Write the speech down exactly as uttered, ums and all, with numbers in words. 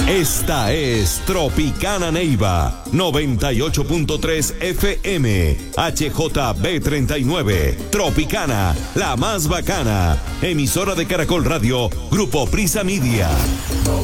Esta es Tropicana Neiva, noventa y ocho punto tres F M, H J B treinta y nueve. Tropicana, la más bacana. Emisora de Caracol Radio, Grupo Prisa Media.